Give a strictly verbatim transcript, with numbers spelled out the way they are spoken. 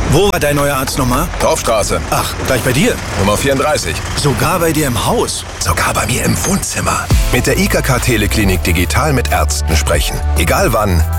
Wo war dein neuer Arzt nochmal? Dorfstraße. Ach, gleich bei dir? Nummer vierunddreißig. Sogar bei dir im Haus? Sogar bei mir im Wohnzimmer. Mit der I K K Teleklinik digital mit Ärzten sprechen. Egal wann,